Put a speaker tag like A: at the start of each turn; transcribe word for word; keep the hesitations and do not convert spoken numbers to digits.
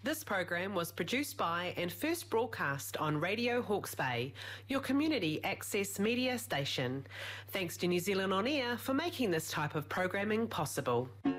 A: This program was produced by and first broadcast on Radio Hawke's Bay, your community access media station. Thanks to New Zealand On Air for making this type of programming possible.